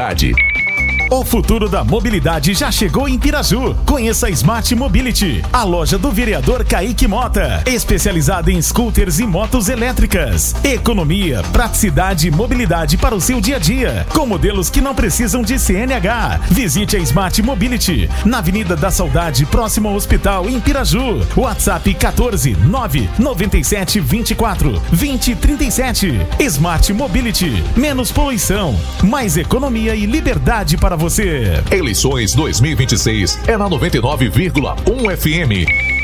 O futuro da mobilidade já chegou em Piraju. Conheça a Smart Mobility, a loja do vereador Kaique Mota, especializada em scooters e motos elétricas. Economia, praticidade e mobilidade para o seu dia a dia, com modelos que não precisam de C N H. Visite a Smart Mobility, na Avenida da Saudade, próximo ao hospital, em Piraju. WhatsApp quatorze, nove, noventa e sete, vinte e quatro, vinte, trinta e sete. Smart Mobility, menos poluição, mais economia e liberdade para você.
Eleições dois mil e vinte e seis é na noventa e nove vírgula um F M.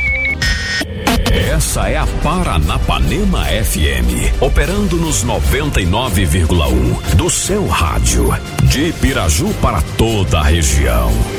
Essa é a Paranapanema F M, operando nos noventa e nove vírgula um do seu rádio, de Piraju para toda a região.